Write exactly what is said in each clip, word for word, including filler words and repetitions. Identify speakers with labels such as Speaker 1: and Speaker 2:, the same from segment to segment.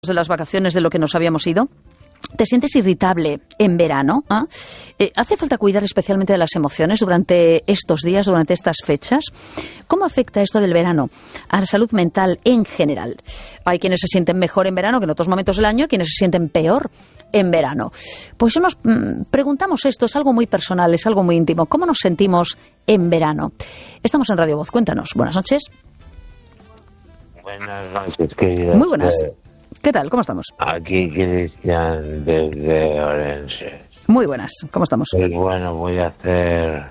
Speaker 1: de las vacaciones de lo que nos habíamos ido. ¿Te sientes irritable en verano? ¿Ah? Eh, ¿Hace falta cuidar especialmente de las emociones durante estos días, durante estas fechas? ¿Cómo afecta esto del verano a la salud mental en general? Hay quienes se sienten mejor en verano que en otros momentos del año, quienes se sienten peor en verano. Pues nos mmm, preguntamos esto, es algo muy personal, es algo muy íntimo. ¿Cómo nos sentimos en verano? Estamos en Radio Voz, cuéntanos. Buenas noches.
Speaker 2: Buenas noches, querido.
Speaker 1: Muy buenas. ¿Qué tal? ¿Cómo estamos?
Speaker 2: Aquí Cristian desde Orense.
Speaker 1: Muy buenas. ¿Cómo estamos?
Speaker 2: Pues bueno, voy a hacer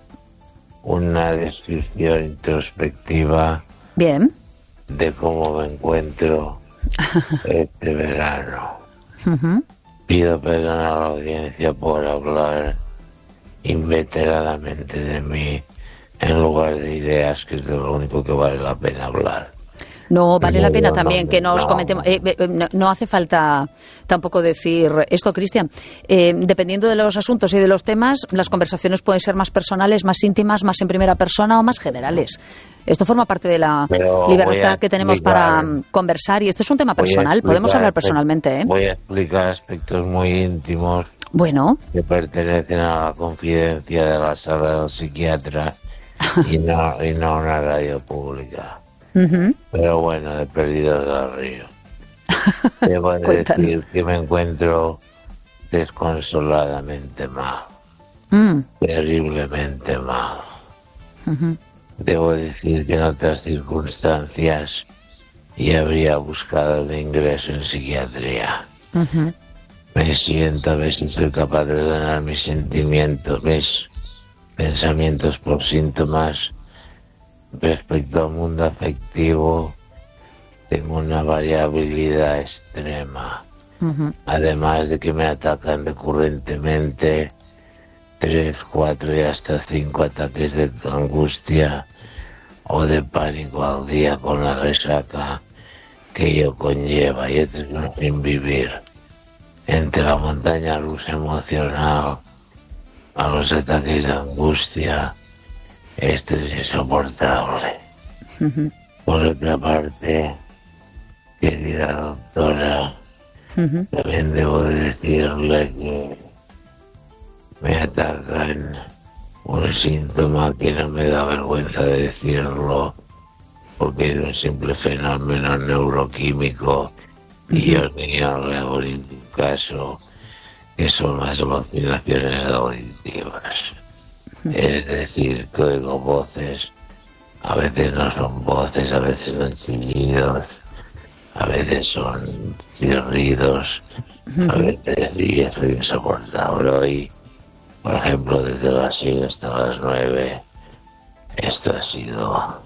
Speaker 2: una descripción introspectiva.
Speaker 1: Bien.
Speaker 2: De cómo me encuentro este verano.
Speaker 1: Uh-huh.
Speaker 2: Pido perdón a la audiencia por hablar inveteradamente de mí en lugar de ideas, que es de lo único que vale la pena hablar.
Speaker 1: No, vale la pena
Speaker 2: No,
Speaker 1: también
Speaker 2: no,
Speaker 1: que nos
Speaker 2: no.
Speaker 1: comentemos. Eh, eh, no, no hace falta tampoco decir esto, Cristian. Eh, dependiendo de los asuntos y de los temas, las conversaciones pueden ser más personales, más íntimas, más en primera persona o más generales. Esto forma parte de la
Speaker 2: Pero
Speaker 1: libertad que tenemos
Speaker 2: explicar,
Speaker 1: para um, conversar. Y esto es un tema
Speaker 2: voy a
Speaker 1: personal. Podemos
Speaker 2: explicar
Speaker 1: hablar
Speaker 2: aspe-
Speaker 1: personalmente, ¿eh?
Speaker 2: Voy a explicar aspectos muy íntimos
Speaker 1: Bueno,
Speaker 2: que pertenecen a la confidencia de la sala del psiquiatra y no, y no a una radio pública.
Speaker 1: uh-huh.
Speaker 2: Pero bueno, he perdido del río. Debo de
Speaker 1: Cuéntanos.
Speaker 2: decir que me encuentro desconsoladamente mal,
Speaker 1: Mm,
Speaker 2: terriblemente mal.
Speaker 1: uh-huh.
Speaker 2: Debo decir que en otras circunstancias ya habría buscado el ingreso en psiquiatría.
Speaker 1: Uh-huh.
Speaker 2: Me siento a ver si soy capaz de ordenar mis sentimientos, mis pensamientos por síntomas. Respecto al mundo afectivo, tengo una variabilidad extrema.
Speaker 1: Uh-huh.
Speaker 2: Además de que me atacan recurrentemente tres, cuatro y hasta cinco ataques de angustia o de pánico al día con la resaca que ello conlleva, y esto es un sin vivir. Entre la montaña rusa emocional a los ataques de angustia, esto es insoportable.
Speaker 1: Uh-huh.
Speaker 2: Por otra parte, querida doctora,
Speaker 1: Uh-huh.
Speaker 2: también debo decirle que me atacan un síntoma que no me da vergüenza de decirlo, porque es un simple fenómeno neuroquímico y yo ni no le hago ningún caso, que son las alucinaciones auditivas. Es decir, que oigo voces, a veces no son voces, a veces son chillidos, a veces son chirridos, a veces y eso es insoportable. Hoy, por ejemplo, desde las seis hasta las nueve, esto ha sido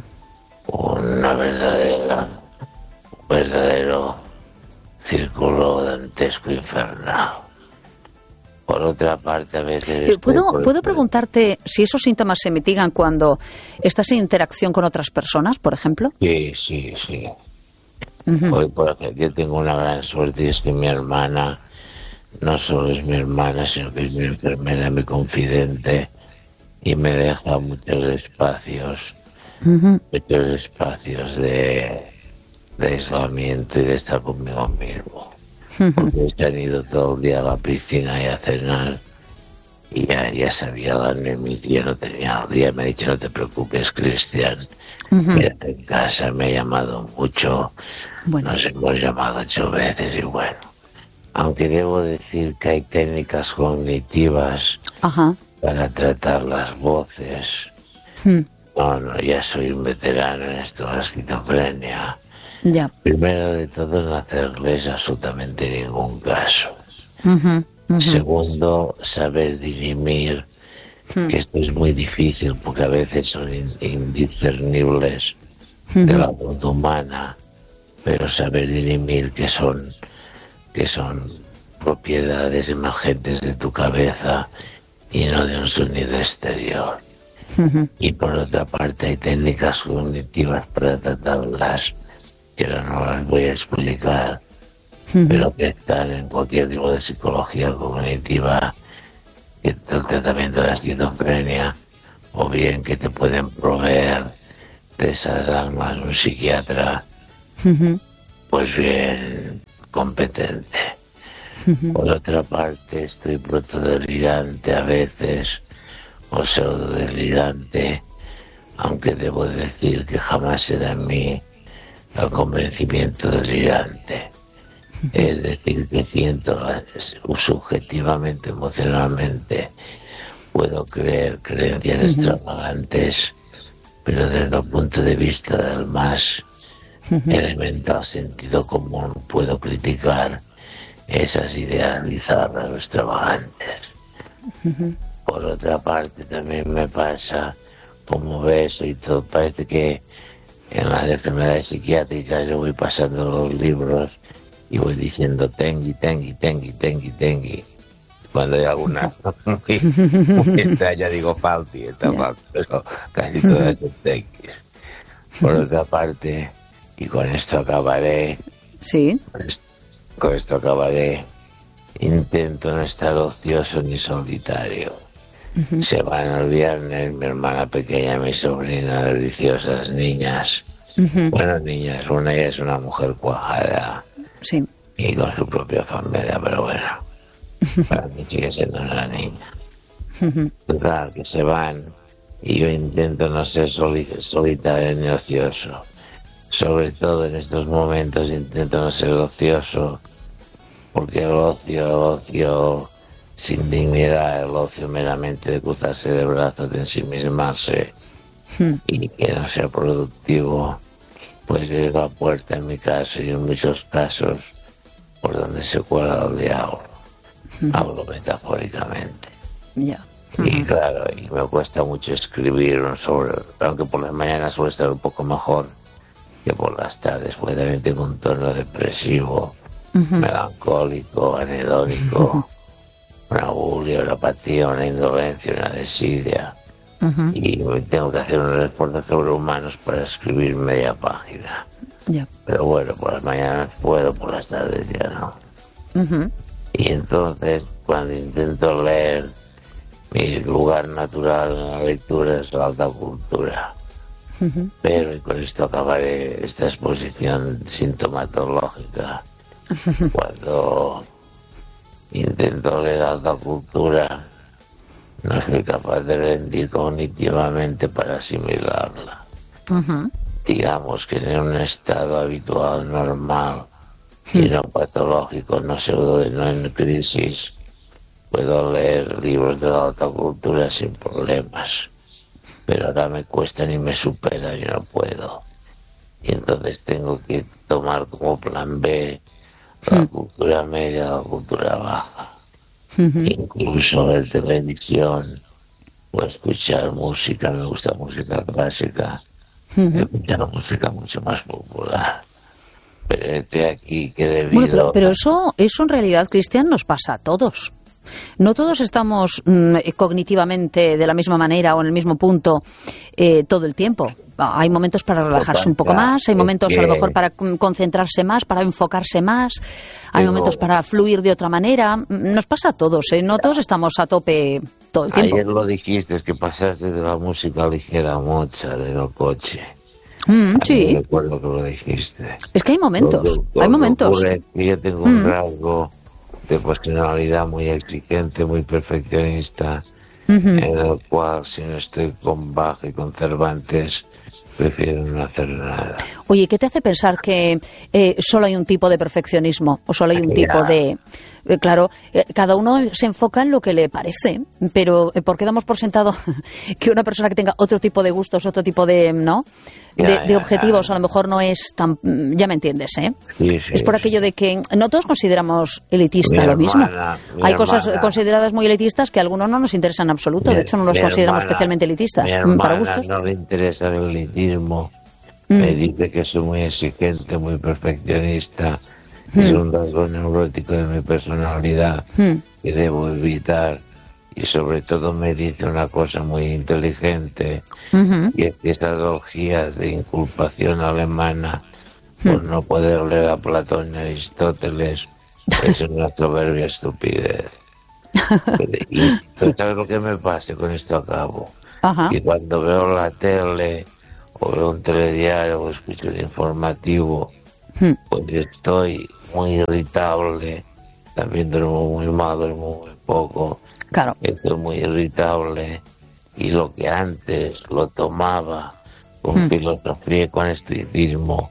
Speaker 2: una verdadera, un verdadero círculo dantesco infernal. Por otra parte, a veces...
Speaker 1: Eh, ¿Puedo,
Speaker 2: estoy-
Speaker 1: ¿Puedo preguntarte si esos síntomas se mitigan cuando estás en interacción con otras personas, por ejemplo?
Speaker 2: Sí, sí, sí.
Speaker 1: Uh-huh.
Speaker 2: Hoy, por ejemplo, yo tengo una gran suerte y es que mi hermana no solo es mi hermana, sino que es mi enfermera, mi confidente, y me deja muchos espacios,
Speaker 1: Uh-huh.
Speaker 2: muchos espacios de, de aislamiento y de estar conmigo mismo.
Speaker 1: Uh-huh.
Speaker 2: Porque se han ido todo el día a la piscina y a cenar, y ya, ya sabía la anemia, ya no tenía el día. Me ha dicho, no te preocupes, Cristian,
Speaker 1: Uh-huh.
Speaker 2: quédate en casa. Me ha llamado mucho,
Speaker 1: Bueno,
Speaker 2: nos hemos llamado ocho veces y bueno. Aunque debo decir que hay técnicas cognitivas
Speaker 1: ajá.
Speaker 2: para tratar las voces.
Speaker 1: Mm,
Speaker 2: No, no, ya soy un veterano en esto de la esquizofrenia.
Speaker 1: ya.
Speaker 2: Primero de todo, no hacerles absolutamente ningún caso.
Speaker 1: Uh-huh. Uh-huh.
Speaker 2: Segundo, saber dirimir,
Speaker 1: Mm,
Speaker 2: que esto es muy difícil porque a veces son in- indiscernibles de
Speaker 1: ujú.
Speaker 2: la voz humana, pero saber dirimir que son que son propiedades emergentes de tu cabeza y no de un sonido exterior.
Speaker 1: Uh-huh.
Speaker 2: Y por otra parte hay técnicas cognitivas para tratarlas, que ahora no las voy a explicar,
Speaker 1: Ujú.
Speaker 2: pero que están en cualquier tipo de psicología cognitiva, que el tratamiento de la esquizofrenia, o bien que te pueden proveer de esas armas un psiquiatra,
Speaker 1: Uh-huh.
Speaker 2: pues bien, competente. Uh-huh. Por otra parte, estoy protodelirante a veces, o pseudodelirante, aunque debo decir que jamás será en mí el convencimiento delirante. Uh-huh. Es decir, que siento subjetivamente, emocionalmente, puedo creer creencias uh-huh. extravagantes, pero desde el punto de vista del más uh-huh. elemental sentido común puedo criticar esas ideas bizarras o extravagantes. Uh-huh. Por otra parte, también me pasa, como ves, y todo, parece que en las enfermedades psiquiátricas yo voy pasando los libros y voy diciendo tengui, tengui, tengui, tengui, tengui. Cuando hay alguna muy, muy extraña digo falti, está yeah. falti, pero casi todas son tenguis. Por otra parte, y con esto acabaré,
Speaker 1: sí.
Speaker 2: Con esto, con esto acabaré, intento no estar ocioso ni solitario. Uh-huh. Se van el viernes mi hermana pequeña, mi sobrina, deliciosas niñas. Uh-huh. Bueno, niñas, una ella es una mujer cuajada.
Speaker 1: Sí.
Speaker 2: Y con su propia familia, pero bueno, para mí sigue siendo una niña. Uh-huh. Claro, que se van y yo intento no ser soli- solitario ni ocioso. Sobre todo en estos momentos intento no ser ocioso, porque el ocio, el ocio sin dignidad, el ocio meramente de cruzarse de brazos, de ensimismarse hmm. y que no sea productivo, pues es la puerta en mi caso y en muchos casos por donde se cuela el diablo. Hmm. Hablo metafóricamente.
Speaker 1: Yeah.
Speaker 2: Y claro, y me cuesta mucho escribir sobre, aunque por las mañanas suele estar un poco mejor que por las tardes, porque también tengo un tono depresivo, uh-huh. melancólico, anedónico, uh-huh. una bulia, una apatía, una indolencia, una desidia. Uh-huh. Y tengo que hacer unos esfuerzos sobrehumanos para escribir media página.
Speaker 1: Yeah.
Speaker 2: Pero bueno, por las mañanas puedo, por las tardes ya no.
Speaker 1: Uh-huh.
Speaker 2: Y entonces, cuando intento leer, mi lugar natural en la lectura es la alta cultura. Uh-huh. Pero, y con esto acabaré esta exposición sintomatológica, uh-huh. cuando intento leer alta cultura, no soy capaz de rendir cognitivamente para asimilarla. Uh-huh. Digamos que en un estado habitual, normal, uh-huh. y no patológico, no pseudo, no en crisis, puedo leer libros de la alta cultura sin problemas. Pero ahora me cuestan y me supera y no puedo. Y entonces tengo que tomar como plan B la mm. cultura media, la cultura baja. Mm-hmm. Incluso ver televisión o escuchar música, me gusta música clásica, mm-hmm. escuchar música mucho más popular. Pero este aquí que debido...
Speaker 1: Bueno, pero, pero eso, eso en realidad, Cristian, nos pasa a todos. No todos estamos mmm, cognitivamente de la misma manera o en el mismo punto eh, todo el tiempo. Hay momentos para relajarse un poco más, hay momentos a lo mejor para concentrarse más, para enfocarse más, hay
Speaker 2: Pero,
Speaker 1: momentos para fluir de otra manera. Nos pasa a todos, ¿eh? No todos estamos a tope todo el tiempo.
Speaker 2: Ayer lo dijiste, es que pasaste de la música ligera a Mozart en el coche.
Speaker 1: Mm, sí.
Speaker 2: No recuerdo que lo dijiste.
Speaker 1: Es que hay momentos, lo, lo, hay momentos.
Speaker 2: Yo tengo un mm. rasgo de personalidad muy exigente, muy perfeccionista, uh-huh. en el cual si no estoy con Bach y con Cervantes, prefiero no hacer nada.
Speaker 1: Oye, ¿qué te hace pensar que eh, solo hay un tipo de perfeccionismo o solo hay un tipo
Speaker 2: ya.
Speaker 1: de... Eh, claro, eh, cada uno se enfoca en lo que le parece, pero eh, ¿por qué damos por sentado que una persona que tenga otro tipo de gustos, otro tipo de... ¿no? De,
Speaker 2: ya,
Speaker 1: de
Speaker 2: ya,
Speaker 1: objetivos,
Speaker 2: ya.
Speaker 1: a lo mejor no es tan... Ya me entiendes, ¿eh?
Speaker 2: Sí, sí,
Speaker 1: es por
Speaker 2: sí.
Speaker 1: aquello de que no todos consideramos elitista
Speaker 2: Mi
Speaker 1: lo
Speaker 2: hermana,
Speaker 1: mismo. Hay
Speaker 2: hermana,
Speaker 1: cosas consideradas muy elitistas que a algunos no nos interesan en absoluto.
Speaker 2: Mi,
Speaker 1: de hecho, no los consideramos
Speaker 2: hermana,
Speaker 1: especialmente elitistas.
Speaker 2: Mi hermana
Speaker 1: para gustos.
Speaker 2: no le interesa el elitismo.
Speaker 1: Mm.
Speaker 2: Me dice que soy muy exigente, muy perfeccionista. Mm. Es un rasgo neurótico de mi personalidad mm. que debo evitar. Y sobre todo me dice una cosa muy inteligente, uh-huh. y es que esas orgías de inculpación alemana por uh-huh. no poder leer a Platón y Aristóteles es una soberbia estupidez. Y ¿sabes lo que me pasa? Con esto acabo. Uh-huh. Que cuando veo la tele o veo un telediario o escucho el informativo
Speaker 1: Hmm.
Speaker 2: pues estoy muy irritable, también duermo muy mal, duermo muy poco,
Speaker 1: Claro.
Speaker 2: estoy muy irritable, y lo que antes lo tomaba con
Speaker 1: Hmm.
Speaker 2: filosofía y con estoicismo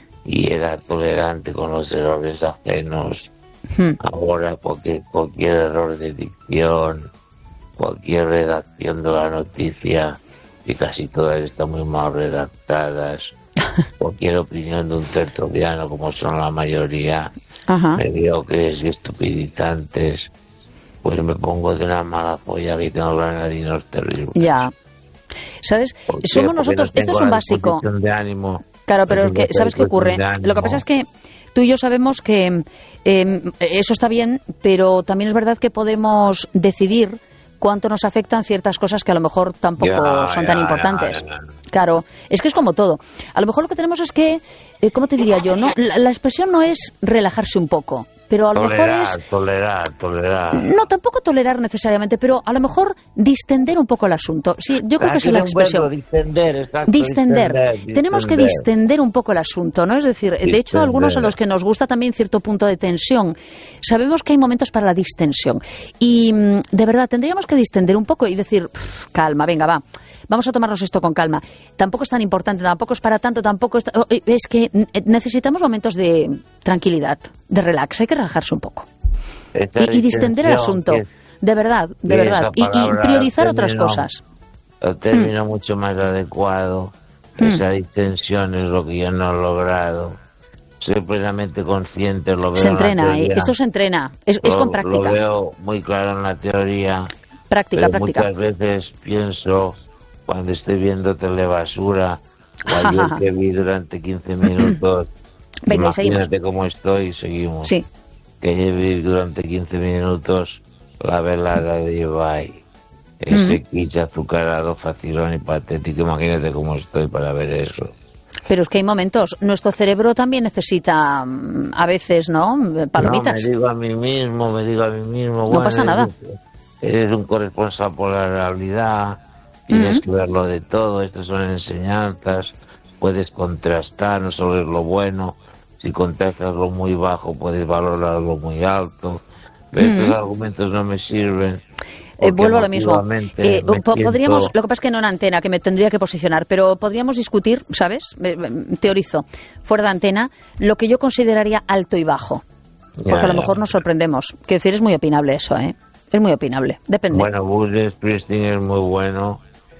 Speaker 2: y era tolerante con los errores ajenos,
Speaker 1: Hmm.
Speaker 2: ahora porque cualquier error de dicción, cualquier redacción de la noticia, que casi todas están muy mal redactadas, cualquier opinión de un tertuliano, como son la mayoría,
Speaker 1: Ajá.
Speaker 2: mediocres y estupidizantes, pues me pongo de una mala folla que tengo los narinos terribles.
Speaker 1: Ya. ¿Sabes?
Speaker 2: ¿Por qué?
Speaker 1: Somos
Speaker 2: Porque
Speaker 1: nosotros,
Speaker 2: no
Speaker 1: esto es
Speaker 2: tengo
Speaker 1: un
Speaker 2: la
Speaker 1: básico.
Speaker 2: disposición de ánimo.
Speaker 1: Claro, pero
Speaker 2: No
Speaker 1: es que,
Speaker 2: tengo
Speaker 1: ¿sabes qué ocurre?
Speaker 2: disposición de
Speaker 1: Lo que pasa
Speaker 2: ánimo.
Speaker 1: es que tú y yo sabemos que eh, eso está bien, pero también es verdad que podemos decidir cuánto nos afectan ciertas cosas que a lo mejor tampoco
Speaker 2: Ya,
Speaker 1: son
Speaker 2: ya,
Speaker 1: tan
Speaker 2: ya,
Speaker 1: importantes.
Speaker 2: ya.
Speaker 1: Claro, es que es como todo. A lo mejor lo que tenemos es que, eh, ¿cómo te diría yo? No, la, la expresión no es relajarse un poco, pero a lo mejor
Speaker 2: Tolerar,
Speaker 1: es...
Speaker 2: tolerar, tolerar.
Speaker 1: No, tampoco tolerar necesariamente, pero a lo mejor distender un poco el asunto. Sí, yo creo
Speaker 2: Ah,
Speaker 1: que esa es la
Speaker 2: tiene un verbo,
Speaker 1: expresión.
Speaker 2: Distender, exacto,
Speaker 1: Distender.
Speaker 2: distender,
Speaker 1: Tenemos que
Speaker 2: distender.
Speaker 1: distender un poco el asunto, ¿no? Es decir, de hecho,
Speaker 2: Distender.
Speaker 1: algunos a los que nos gusta también cierto punto de tensión, sabemos que hay momentos para la distensión. Y mm, de verdad, tendríamos que distender un poco y decir, "Pff, calma, venga, va. Vamos a tomarnos esto con calma. Tampoco es tan importante, tampoco es para tanto, tampoco es... oh, Es que mm, necesitamos momentos de tranquilidad, de relax. Hay que relajarse un poco.
Speaker 2: Esta
Speaker 1: Y, y distender el
Speaker 2: distensión
Speaker 1: asunto.
Speaker 2: que es-
Speaker 1: De verdad, de
Speaker 2: que
Speaker 1: verdad.
Speaker 2: esa
Speaker 1: Y, y
Speaker 2: palabra,
Speaker 1: priorizar
Speaker 2: el
Speaker 1: otras
Speaker 2: término-
Speaker 1: cosas.
Speaker 2: El término mucho más adecuado,
Speaker 1: Mm.
Speaker 2: esa distensión es lo que yo no he logrado. Soy plenamente consciente, lo veo
Speaker 1: Se
Speaker 2: en la
Speaker 1: entrena, ¿eh?
Speaker 2: teoría,
Speaker 1: Esto se entrena. Es, es
Speaker 2: lo-
Speaker 1: con práctica.
Speaker 2: Lo veo muy claro en la teoría,
Speaker 1: Práctica,
Speaker 2: pero
Speaker 1: práctica.
Speaker 2: muchas veces pienso, cuando estoy viendo telebasura, o ayer que vi durante quince minutos,
Speaker 1: Venga, y seguimos.
Speaker 2: imagínate cómo estoy, seguimos.
Speaker 1: Sí.
Speaker 2: Que ayer vi durante quince minutos la velada de Ibai. Ese kitsch azucarado, facilón y patético. Imagínate cómo estoy para ver eso.
Speaker 1: Pero es que hay momentos. Nuestro cerebro también necesita mm, a veces, ¿no? Palomitas.
Speaker 2: No, me digo a mí mismo, me digo a mí mismo.
Speaker 1: No
Speaker 2: bueno,
Speaker 1: pasa nada.
Speaker 2: Eres, eres un corresponsal por la realidad. Tienes
Speaker 1: Ujú.
Speaker 2: que verlo de todo. Estas son enseñanzas. Puedes contrastar, no solo es lo bueno. Si contrastas lo muy bajo, puedes valorarlo muy alto. Pero
Speaker 1: Ujú.
Speaker 2: estos argumentos no me sirven.
Speaker 1: Eh,
Speaker 2: porque
Speaker 1: vuelvo a lo mismo.
Speaker 2: emotivamente
Speaker 1: Eh,
Speaker 2: me
Speaker 1: po-
Speaker 2: siento-
Speaker 1: podríamos, lo que pasa es que no en antena, que me tendría que posicionar, pero podríamos discutir, ¿sabes? Eh, eh, Teorizo, fuera de antena, lo que yo consideraría alto y bajo. Porque
Speaker 2: Ya,
Speaker 1: a lo
Speaker 2: ya.
Speaker 1: mejor nos sorprendemos. Quiero decir, es muy opinable eso, ¿eh? Es muy opinable. Depende.
Speaker 2: Bueno, Bruce Springsteen es muy bueno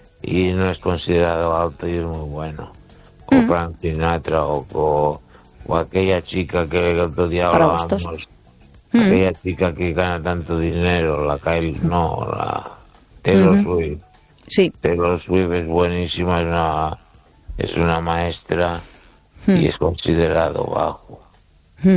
Speaker 2: y no es considerado alto y es muy bueno. O
Speaker 1: Mm.
Speaker 2: Frank Sinatra o, o, o aquella chica que el otro día
Speaker 1: Para
Speaker 2: hablábamos.
Speaker 1: gustos. Mm.
Speaker 2: Aquella chica que gana tanto dinero, la Kyle, no, la Taylor
Speaker 1: Ujú.
Speaker 2: Swift.
Speaker 1: Sí.
Speaker 2: Taylor Swift es buenísima, es una, es una maestra
Speaker 1: Mm.
Speaker 2: y es considerado bajo.
Speaker 1: Mm.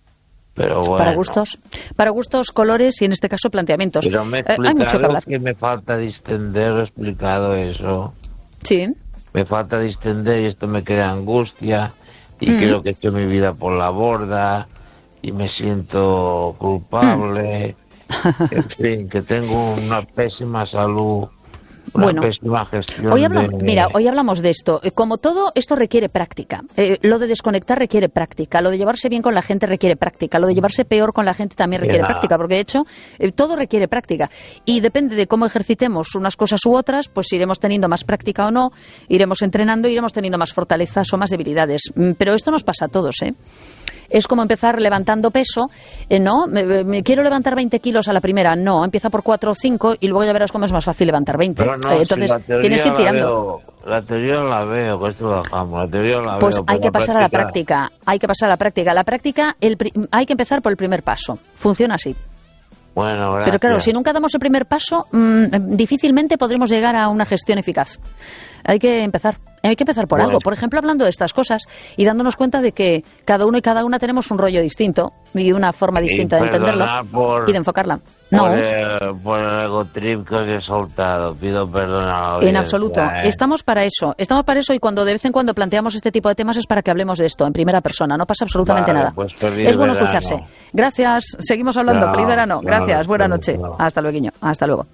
Speaker 2: Pero bueno.
Speaker 1: Para gustos, para gustos, colores y en este caso planteamientos.
Speaker 2: Pero me he
Speaker 1: Eh, hay mucho que
Speaker 2: explicado
Speaker 1: hablar.
Speaker 2: que me falta distender, he explicado eso.
Speaker 1: Sí.
Speaker 2: Me falta distender y esto me crea angustia y
Speaker 1: Mm.
Speaker 2: creo que echo mi vida por la borda y me siento culpable.
Speaker 1: Mm.
Speaker 2: En fin, que tengo una pésima salud, una
Speaker 1: Bueno,
Speaker 2: pésima gestión
Speaker 1: Hoy hablamos,
Speaker 2: de...
Speaker 1: mira, hoy hablamos de esto. Eh, Como todo, esto requiere práctica. Eh, lo de desconectar requiere práctica. Lo de llevarse bien con la gente requiere práctica. Lo de llevarse peor con la gente también requiere
Speaker 2: Ya.
Speaker 1: práctica. Porque, de hecho, eh, todo requiere práctica. Y depende de cómo ejercitemos unas cosas u otras, pues iremos teniendo más práctica o no, iremos entrenando, iremos teniendo más fortalezas o más debilidades. Mm, Pero esto nos pasa a todos, ¿eh? Es como empezar levantando peso, eh, ¿no? Me, me quiero levantar veinte kilos a la primera. No, empieza por cuatro o cinco y luego ya verás cómo es más fácil levantar veinte.
Speaker 2: Pero no,
Speaker 1: Eh,
Speaker 2: si
Speaker 1: Entonces,
Speaker 2: la teoría
Speaker 1: tienes que ir
Speaker 2: la
Speaker 1: tirando.
Speaker 2: veo- la teoría la veo, que esto lo dejamos, la teoría la
Speaker 1: Pues
Speaker 2: veo.
Speaker 1: hay
Speaker 2: pero
Speaker 1: que pasar a la práctica, hay que pasar a la práctica. La práctica, el pri- hay que empezar por el primer paso. Funciona así.
Speaker 2: Bueno, gracias.
Speaker 1: Pero claro, si nunca damos el primer paso, mmm, difícilmente podremos llegar a una gestión eficaz. Hay que empezar. Hay que empezar por
Speaker 2: Bueno.
Speaker 1: algo. Por ejemplo, hablando de estas cosas y dándonos cuenta de que cada uno y cada una tenemos un rollo distinto y una forma distinta
Speaker 2: Y
Speaker 1: de entenderlo
Speaker 2: perdonar por-
Speaker 1: y de enfocarla. No,
Speaker 2: Por el, por el ego trip que os he soltado, pido perdón a la
Speaker 1: en
Speaker 2: audiencia,
Speaker 1: absoluto.
Speaker 2: ¿eh?
Speaker 1: Estamos para eso. Estamos para eso y cuando de vez en cuando planteamos este tipo de temas es para que hablemos de esto en primera persona. No pasa absolutamente
Speaker 2: Vale,
Speaker 1: nada.
Speaker 2: pues feliz
Speaker 1: Es bueno
Speaker 2: verano.
Speaker 1: escucharse. Gracias. Seguimos hablando.
Speaker 2: Chao,
Speaker 1: Feliz verano.
Speaker 2: chao,
Speaker 1: Gracias. Buena
Speaker 2: chao,
Speaker 1: noche.
Speaker 2: chao.
Speaker 1: Hasta luego. Hasta luego.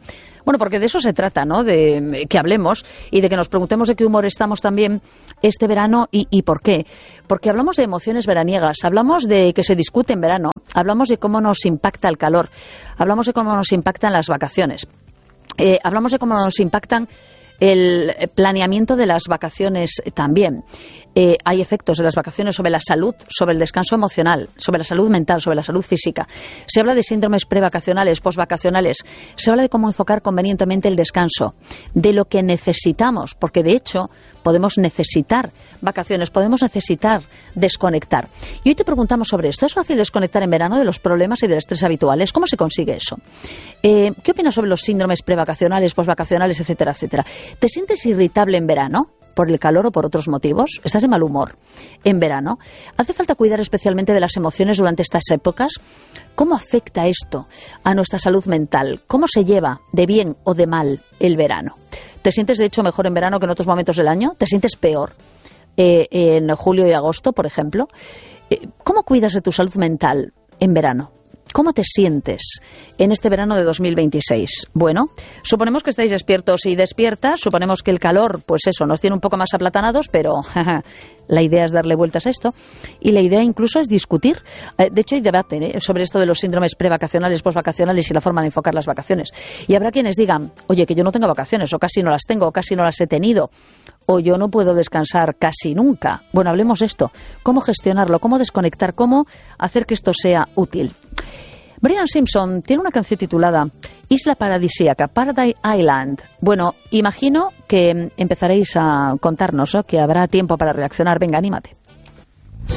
Speaker 1: Bueno, porque de eso se trata, ¿no? De que hablemos y de que nos preguntemos de qué humor estamos también este verano y, y por qué. Porque hablamos de emociones veraniegas, hablamos de que se discute en verano, hablamos de cómo nos impacta el calor, hablamos de cómo nos impactan las vacaciones, eh, hablamos de cómo nos impactan el planeamiento de las vacaciones también. Eh, hay efectos de las vacaciones sobre la salud, sobre el descanso emocional, sobre la salud mental, sobre la salud física. Se habla de síndromes prevacacionales, posvacacionales. Se habla de cómo enfocar convenientemente el descanso, de lo que necesitamos, porque de hecho podemos necesitar vacaciones, podemos necesitar desconectar. Y hoy te preguntamos sobre esto. ¿Es fácil desconectar en verano de los problemas y del estrés habituales? ¿Cómo se consigue eso? Eh, ¿Qué opinas sobre los síndromes prevacacionales, posvacacionales, etcétera, etcétera? ¿Te sientes irritable en verano? ¿Por el calor o por otros motivos? ¿Estás de mal humor en verano? ¿Hace falta cuidar especialmente de las emociones durante estas épocas? ¿Cómo afecta esto a nuestra salud mental? ¿Cómo se lleva de bien o de mal el verano? ¿Te sientes de hecho mejor en verano que en otros momentos del año? ¿Te sientes peor eh, en julio y agosto, por ejemplo? Eh, ¿Cómo cuidas de tu salud mental en verano? ¿Cómo te sientes en este verano de dos mil veintiséis? Bueno, suponemos que estáis despiertos y despiertas, suponemos que el calor, pues eso, nos tiene un poco más aplatanados, pero jaja, la idea es darle vueltas a esto y la idea incluso es discutir. Eh, de hecho, hay debate ¿eh? sobre esto de los síndromes prevacacionales, posvacacionales y la forma de enfocar las vacaciones. Y habrá quienes digan, oye, que yo no tengo vacaciones, o casi no las tengo, o casi no las he tenido, o yo no puedo descansar casi nunca. Bueno, hablemos de esto. ¿Cómo gestionarlo? ¿Cómo desconectar? ¿Cómo hacer que esto sea útil? Brian Simpson tiene una canción titulada Isla Paradisíaca, Paradise Island. Bueno, imagino que empezaréis a contarnos, ¿no?, que habrá tiempo para reaccionar. Venga, anímate.